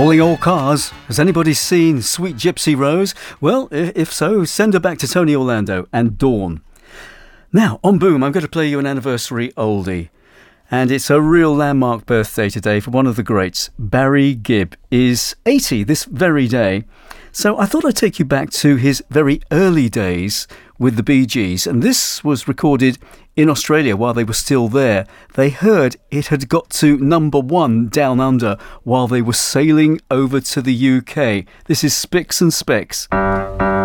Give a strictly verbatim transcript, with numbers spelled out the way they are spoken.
Calling all cars. Has anybody seen Sweet Gypsy Rose? Well, if so, send her back to Tony Orlando and Dawn. Now, on Boom, I'm going to play you an anniversary oldie. And it's a real landmark birthday today for one of the greats. Barry Gibb is eighty this very day. So I thought I'd take you back to his very early days with the Bee Gees. And this was recorded in Australia while they were still there. They heard it had got to number one down under while they were sailing over to the U K. This is Spicks and Specks.